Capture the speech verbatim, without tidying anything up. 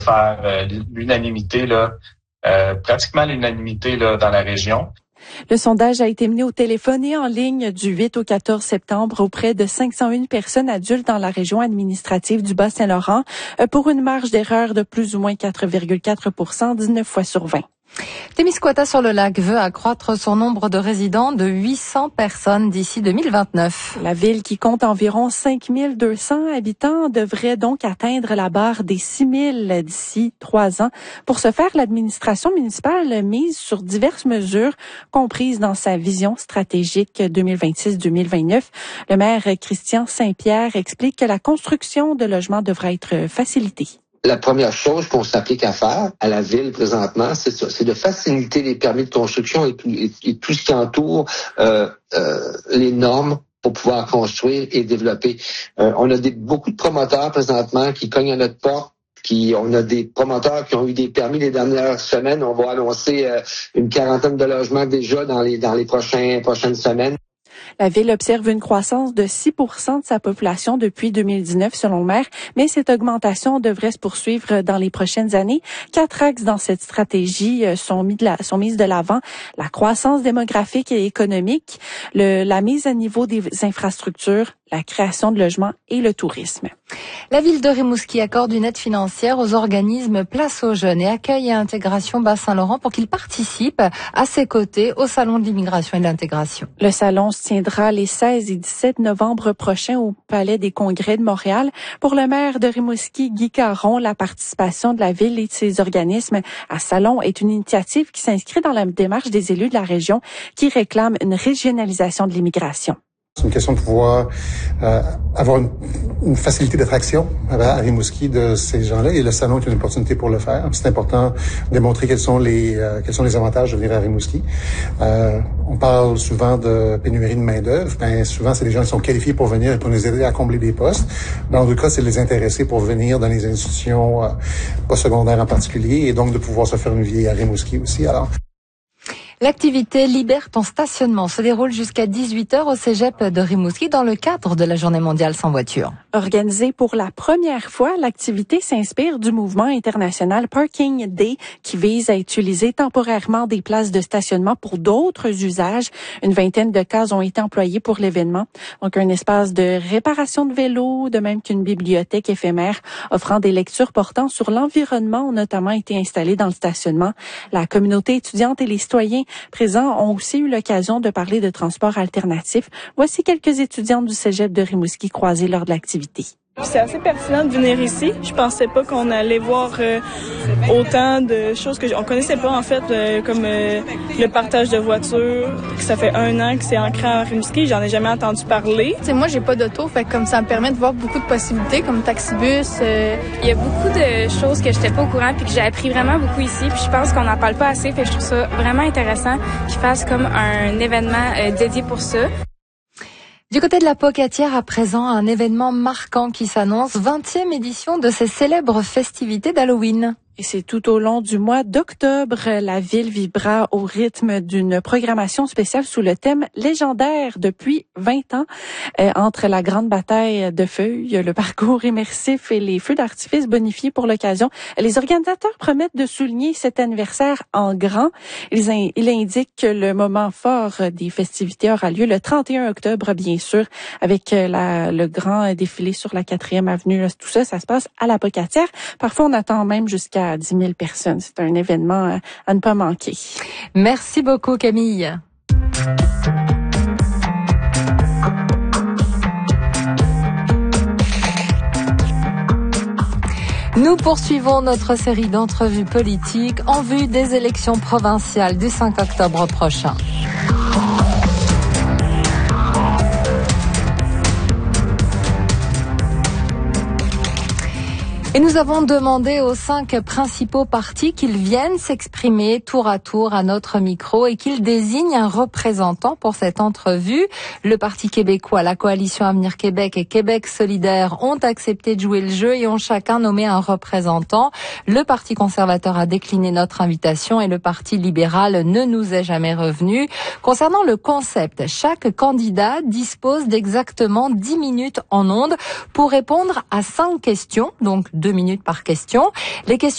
faire euh, l'unanimité, là, euh, pratiquement l'unanimité là, dans la région. Le sondage a été mené au téléphone et en ligne du huit au quatorze septembre auprès de cinq cent un personnes adultes dans la région administrative du Bas-Saint-Laurent pour une marge d'erreur de plus ou moins quatre virgule quatre pour cent, dix-neuf fois sur vingt. Témiscouata-sur-le-Lac veut accroître son nombre de résidents de huit cents personnes d'ici deux mille vingt-neuf. La ville, qui compte environ cinq mille deux cents habitants, devrait donc atteindre la barre des six mille d'ici trois ans. Pour ce faire, l'administration municipale mise sur diverses mesures comprises dans sa vision stratégique deux mille vingt-six deux mille vingt-neuf. Le maire Christian Saint-Pierre explique que la construction de logements devra être facilitée. La première chose qu'on s'applique à faire à la ville présentement, c'est ça, c'est de faciliter les permis de construction et tout, et, et tout ce qui entoure euh, euh, les normes pour pouvoir construire et développer. Euh, on a des, beaucoup de promoteurs présentement qui cognent à notre porte. Qui, on a des promoteurs qui ont eu des permis les dernières semaines. On va annoncer euh, une quarantaine de logements déjà dans les dans les prochains prochaines semaines. La ville observe une croissance de six pour cent de sa population depuis deux mille dix-neuf, selon le maire, mais cette augmentation devrait se poursuivre dans les prochaines années. Quatre axes dans cette stratégie sont mis de la, sont mises de l'avant: la croissance démographique et économique, le, la mise à niveau des infrastructures, la création de logements et le tourisme. La ville de Rimouski accorde une aide financière aux organismes Place aux Jeunes et Accueil et Intégration Bas-Saint-Laurent pour qu'ils participent à ses côtés au Salon de l'immigration et de l'intégration. Le salon se tiendra les seize et dix-sept novembre prochains au Palais des Congrès de Montréal. Pour le maire de Rimouski, Guy Caron, la participation de la ville et de ses organismes à ce salon est une initiative qui s'inscrit dans la démarche des élus de la région qui réclament une régionalisation de l'immigration. C'est une question de pouvoir euh, avoir une, une facilité d'attraction à, à Rimouski de ces gens-là, et le salon est une opportunité pour le faire. C'est important de démontrer quels sont les euh, quels sont les avantages de venir à Rimouski. Euh, on parle souvent de pénurie de main-d'œuvre. Ben, souvent, c'est des gens qui sont qualifiés pour venir et pour nous aider à combler des postes. Dans d'autres cas, c'est de les intéresser pour venir dans les institutions euh, postsecondaires en particulier, et donc de pouvoir se faire une vie à Rimouski aussi. Alors, l'activité Libère ton stationnement se déroule jusqu'à dix-huit heures au cégep de Rimouski dans le cadre de la Journée mondiale sans voiture. Organisée pour la première fois, l'activité s'inspire du mouvement international Parking Day qui vise à utiliser temporairement des places de stationnement pour d'autres usages. Une vingtaine de cases ont été employées pour l'événement. Donc, un espace de réparation de vélos, de même qu'une bibliothèque éphémère offrant des lectures portant sur l'environnement ont notamment été installées dans le stationnement. La communauté étudiante et les citoyens présents ont aussi eu l'occasion de parler de transport alternatif. Voici quelques étudiantes du cégep de Rimouski croisées lors de l'activité. C'est assez pertinent de venir ici. Je pensais pas qu'on allait voir euh, autant de choses que on connaissait pas en fait, euh, comme euh, le partage de voitures. Ça fait un an que c'est ancré à Rimouski. J'en ai jamais entendu parler. T'sais, moi, j'ai pas d'auto, fait que comme ça me permet de voir beaucoup de possibilités, comme taxibus. Euh... Il y a beaucoup de choses que j'étais pas au courant puis que j'ai appris vraiment beaucoup ici. Puis je pense qu'on n'en parle pas assez. Fait que je trouve ça vraiment intéressant qu'ils fassent comme un événement euh, dédié pour ça. Du côté de la Pocatière, à présent, un événement marquant qui s'annonce, vingtième édition de ces célèbres festivités d'Halloween. Et c'est tout au long du mois d'octobre, la ville vivra au rythme d'une programmation spéciale sous le thème légendaire depuis vingt ans. Euh, entre la grande bataille de feuilles, le parcours immersif et les feux d'artifice bonifiés pour l'occasion, les organisateurs promettent de souligner cet anniversaire en grand. Ils, in- ils indiquent que le moment fort des festivités aura lieu le trente et un octobre, bien sûr, avec la, le grand défilé sur la quatrième avenue. Tout ça, ça se passe à la Pocatière. Parfois, on attend même jusqu'à à dix mille personnes. C'est un événement à ne pas manquer. Merci beaucoup, Camille. Nous poursuivons notre série d'entrevues politiques en vue des élections provinciales du cinq octobre prochain. Et nous avons demandé aux cinq principaux partis qu'ils viennent s'exprimer tour à tour à notre micro et qu'ils désignent un représentant pour cette entrevue. Le Parti québécois, la Coalition Avenir Québec et Québec solidaire ont accepté de jouer le jeu et ont chacun nommé un représentant. Le Parti conservateur a décliné notre invitation et le Parti libéral ne nous est jamais revenu. Concernant le concept, chaque candidat dispose d'exactement dix minutes en ondes pour répondre à cinq questions, donc deux minutes par question. Les questions